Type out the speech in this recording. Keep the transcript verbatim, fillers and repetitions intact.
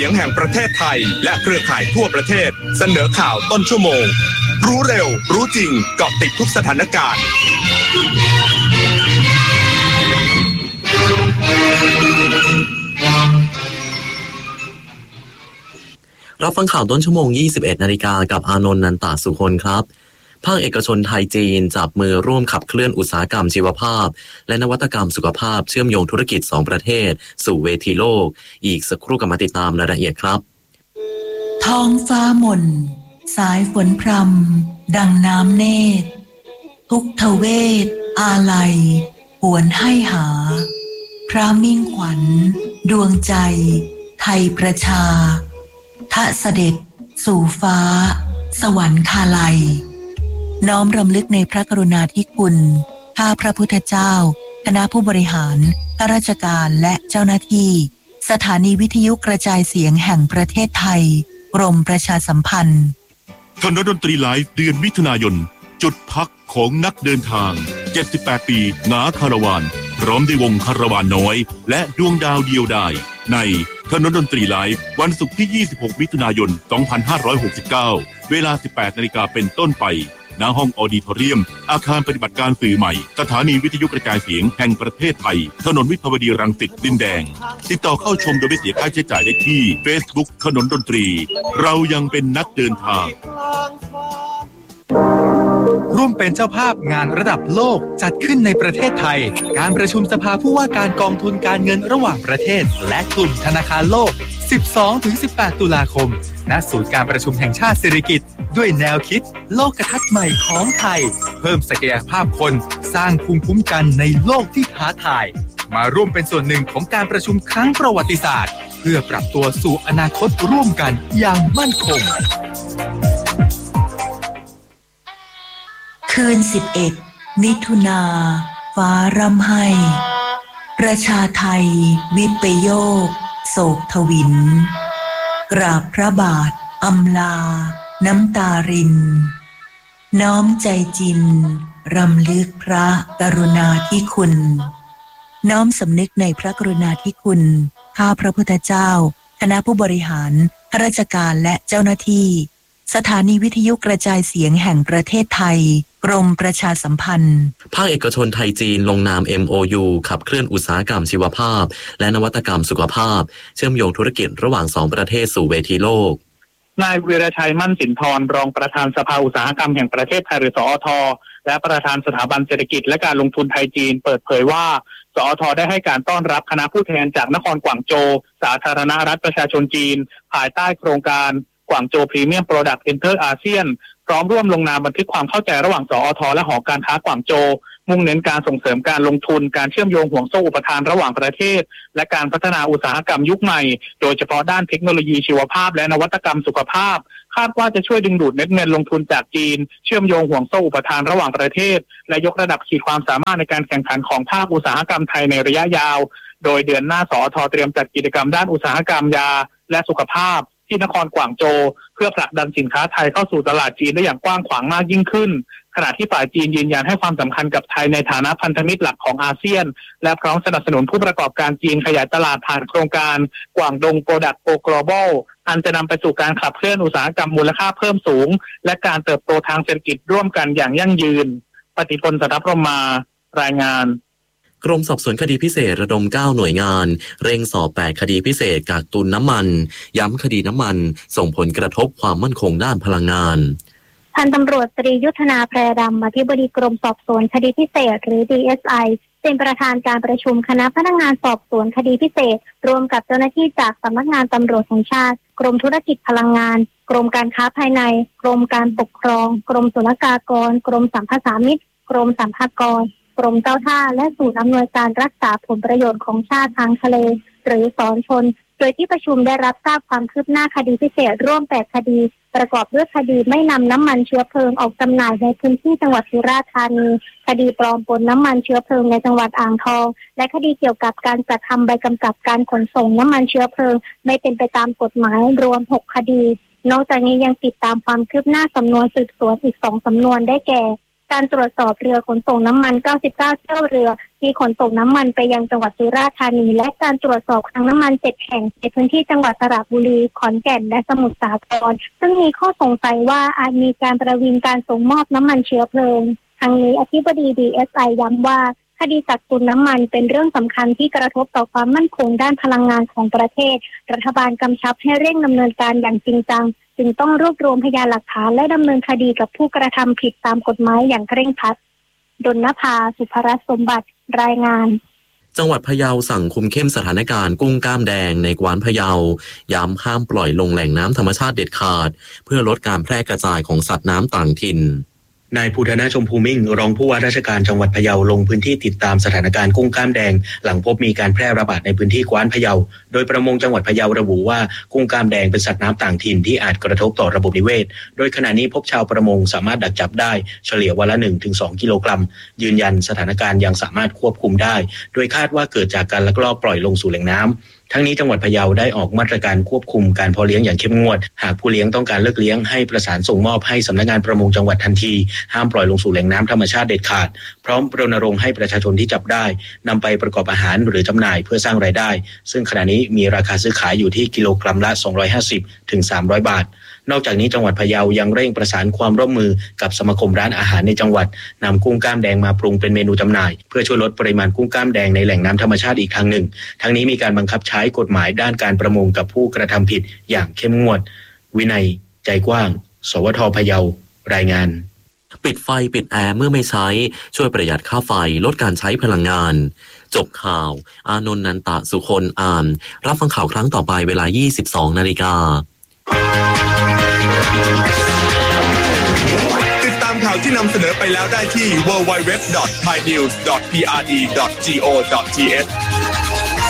เสียงแห่งประเทศไทยและเครือข่ายทั่วประเทศเสนอข่าวต้นชั่วโมงรู้เร็วรู้จริงเกาะติดทุกสถานการณ์รับฟังข่าวต้นชั่วโมง ยี่สิบเอ็ดนาฬิกากับอานนท์ นันตาสุคนครับภาคเอกชนไทยจีนจับมือร่วมขับเคลื่อนอุตสาหกรรมชีวภาพและนวัตกรรมสุขภาพเชื่อมโยงธุรกิจสองประเทศสู่เวทีโลกอีกสักครู่กลับมาติดตามรายละเอียดครับท้องฟ้าหม่นสายฝนพรำดังน้ำเนตรทุกทเวทอาลัยหวนให้หาพระมิ่งขวัญดวงใจไทยประชาทะเสด็จสู่ฟ้าสวรรคาลัยน้อมรำลึกในพระกรุณาธิคุณข้าพระพุทธเจ้าคณะผู้บริหารข้าราชการและเจ้าหน้าที่สถานีวิทยุกระจายเสียงแห่งประเทศไทยกรมประชาสัมพันธ์คณะดนตรีไลฟ์เดือนมิถุนายนจุดพักของนักเดินทางเจ็ดสิบแปดปีหงาคาราวานพร้อมด้วยวงคาราวานน้อยและดวงดาวเดียวดายในคณะดนตรีไลฟ์วันศุกร์ที่ยี่สิบหกมิถุนายนสองพันห้าร้อยหกสิบเก้าเวลา สิบแปดนาฬิกาเป็นต้นไปณห้องออดิทอเรียมอาคารปฏิบัติการสื่อใหม่สถานีวิทยุกระจายเสียงแห่งประเทศไทยถนนวิภาวดีรังสิตดินแดงติดต่อเข้าชมโดยไม่เสียค่าใช้จ่ายได้ที่ Facebook ถนนดนตรีเรายังเป็นนักเดินทางร่วมเป็นเจ้าภาพงานระดับโลกจัดขึ้นในประเทศไทยการประชุมสภาผู้ว่าการกองทุนการเงินระหว่างประเทศและกลุ่มธนาคารโลก สิบสองถึงสิบแปด ตุลาคมณศูนย์การประชุมแห่งชาติสิริกิติ์ด้วยแนวคิดโลกทัศน์ใหม่ของไทยเพิ่มศักยภาพคนสร้างภูมิคุ้มกันในโลกที่ท้าทายมาร่วมเป็นส่วนหนึ่งของการประชุมครั้งประวัติศาสตร์เพื่อปรับตัวสู่อนาคตร่วมกันอย่างมั่นคงคืนสิบเอ็ดมิถุนาฟ้าร่ำไห้ประชาไทยวิปโยคโศกทวินกราบพระบาทอำลาน้ำตารินน้อมใจจินรำลึกพระกรุณาธิคุณน้อมสำนึกในพระกรุณาธิคุณข้าพระพุทธเจ้าคณะผู้บริหารข้าราชการและเจ้าหน้าที่สถานีวิทยุกระจายเสียงแห่งประเทศไทยกรมประชาสัมพันธ์ภาคเอกชนไทยจีนลงนาม เอ็ม โอ ยู ขับเคลื่อนอุตสาหกรรมชีวภาพและนวัตกรรมสุขภาพเชื่อมโยงธุรกิจระหว่างสองประเทศสู่เวทีโลกนายวีรชัยมั่นสินทรรองประธานสภาอุตสาหกรรมแห่งประเทศไทยหรือสอท.และประธานสถาบันเศรษฐกิจและการลงทุนไทยจีนเปิดเผยว่าสอท.ได้ให้การต้อนรับคณะผู้แทนจากนครกวางโจวสาธารณรัฐประชาชนจีนภายใต้โครงการกวางโจวพรีเมียมโปรดักต์เอ็นเตอร์อาเซียนพร้อมร่วมลงนามบันทึกความเข้าใจระหว่างสอท.และหอการค้ากวางโจวมุ่งเน้นการส่งเสริมการลงทุนการเชื่อมโยงห่วงโซ่อุปทานระหว่างประเทศและการพัฒนาอุตสาหกรรมยุคใหม่โดยเฉพาะด้านเทคโนโลยีชีวภาพและนวัตกรรมสุขภาพคาดว่าจะช่วยดึงดูดเม็ดเงินลงทุนจากจีนเชื่อมโยงห่วงโซ่อุปทานระหว่างประเทศและยกระดับขีดความสามารถในการแข่งขันของภาคอุตสาหกรรมไทยในระยะยาวโดยเดือนหน้าสอท.เตรียมจัดกิจกรรมด้านอุตสาหกรรมยาและสุขภาพที่นครกวางโจวเพื่อผลักดันสินค้าไทยเข้าสู่ตลาดจีนได้อย่างกว้างขวางมากยิ่งขึ้นขณะที่ฝ่ายจีนยืนยันให้ความสำคัญกับไทยในฐานะพันธมิตรหลักของอาเซียนและพร้อมสนับสนุนผู้ประกอบการจีนขยายตลาดผ่านโครงการกวางดงโปรดักต์โปร Global อันจะนำไปสู่การขับเคลื่อนอุตสาหกรรมมูลค่าเพิ่มสูงและการเติบโตทางเศรษฐกิจร่วมกันอย่างยั่งยืนปฏิพล สัทธพรหมารายงานกรมสอบสวนคดีพิเศษระดมเก้าหน่วยงานเร่งสอบแปดคดีพิเศษกักตุนน้ำมันย้ำคดีน้ำมันส่งผลกระทบความมั่นคงด้านพลังงานพันตำรวจตรียุทธนาแพรดำอธิบดีกรมสอบสวนคดีพิเศษหรือ ดี เอส ไอ เป็นประธานการประชุมคณะพนักงานสอบสวนคดีพิเศษรวมกับเจ้าหน้าที่จากสำนักงานตำรวจแห่งชาติกรมธุรกิจพลังงานกรมการค้าภายในกรมการปกครองกรมศุลกากรกรมสัมภาษามิตรกรมสัมภากรกรมเจ้าท่าและศูนย์อำนวยการรักษาผลประโยชน์ของชาติทางทะเลหรือศรชนโดยที่ประชุมได้รับทราบความคืบหน้าคดีพิเศษร่วมแปดคดีประกอบด้วยคดีไม่นำน้ำมันเชื้อเพลิงออกจำหน่ายในพื้นที่จังหวัดสุราษฎร์ธานีคดีปลอมปนน้ำมันเชื้อเพลิงในจังหวัดอ่างทองและคดีเกี่ยวกับการจัดทำใบกำกับการขนส่งน้ำมันเชื้อเพลิงไม่เป็นไปตามกฎหมายรวมหกคดีนอกจากนี้ยังติดตามความคืบหน้าสำนวนสืบสวนอีกสองสำนวนได้แก่การตรวจสอบเรือขนส่งน้ำมันเก้าสิบเก้าเที่ยวเรือที่ขนส่งน้ำมันไปยังจังหวัดสุราษฎร์ธานีและการตรวจสอบคลังน้ำมันเจ็ดแห่งในพื้นที่จังหวัดสระบุรีขอนแก่นและสมุทรสาครซึ่งมีข้อสงสัยว่าอาจมีการประวิงการส่งมอบน้ำมันเชื้อเพลิงทางนี้อธิบดี ดี เอส ไอ ย้ำว่าคดีกักตุนน้ำมันเป็นเรื่องสำคัญที่กระทบต่อความมั่นคงด้านพลังงานของประเทศรัฐบาลกำชับให้เร่งดำเนินการอย่างจริงจังจึงต้องรวบรวมพยานหลักฐานและดำเนินคดีกับผู้กระทำผิดตามกฎหมายอย่างเคร่งครัดดลนภา สุภรัตน์สมบัติรายงานจังหวัดพะเยาสั่งคุมเข้มสถานการณ์กุ้งกล้ามแดงในกวานพะเยาย้ำห้ามปล่อยลงแหล่งน้ำธรรมชาติเด็ดขาดเพื่อลดการแพร่กระจายของสัตว์น้ำต่างถิ่นนายภูธนาชมพูมิ่งรองผู้ว่าราชการจังหวัดพะเยาลงพื้นที่ติดตามสถานการณ์กุ้งกล้ามแดงหลังพบมีการแพร่ระบาดในพื้นที่กว้านพะเยาโดยประมงจังหวัดพะเยาระบุว่ากุ้งกล้ามแดงเป็นสัตว์น้ำต่างถิ่นที่อาจกระทบต่อระบบนิเวศโดยขณะนี้พบชาวประมงสามารถดักจับได้เฉลี่ยวันละ หนึ่งถึงสอง กิโลกรัมยืนยันสถานการณ์ยังสามารถควบคุมได้โดยคาดว่าเกิดจากการลักลอบปล่อยลงสู่แหล่งน้ำทั้งนี้จังหวัดพะเยาได้ออกมาตรการควบคุมการเพาะเลี้ยงอย่างเข้มงวดหากผู้เลี้ยงต้องการเลิกเลี้ยงให้ประสานส่งมอบให้สำนักงานประมงจังหวัดทันทีห้ามปล่อยลงสู่แหล่งน้ำธรรมชาติเด็ดขาดพร้อมรณรงค์ให้ประชาชนที่จับได้นำไปประกอบอาหารหรือจำหน่ายเพื่อสร้างรายได้ซึ่งขณะนี้มีราคาซื้อขายอยู่ที่กิโลกรัมละสองร้อยห้าสิบถึงสามร้อยบาทนอกจากนี้จังหวัดพะเยายังเร่งประสานความร่วมมือกับสมาคมร้านอาหารในจังหวัดนำกุ้งกล้ามแดงมาปรุงเป็นเมนูจำหน่ายเพื่อช่วยลดปริมาณกุ้งกล้ามแดงในแหล่งน้ำธรรมชาติอีกทางหนึ่งทั้งนี้มีการบังคับใช้กฎหมายด้านการประมงกับผู้กระทำผิดอย่างเข้มงวดวินัยใจกว้างสวทพะเยารายงานปิดไฟปิดแอร์เมื่อไม่ใช้ช่วยประหยัดค่าไฟลดการใช้พลังงานจบข่าวอานนท์นันตะสุคนอ่านรับฟังข่าวครั้งต่อไปเวลา ยี่สิบสองนาฬิกาติดตามข่าวที่นำเสนอไปแล้วได้ที่ ดับเบิลยู ดับเบิลยู ดับเบิลยู ดอท ไทยนิวส์ ดอท พี อาร์ ดี ดอท จี โอ ดอท ที เอช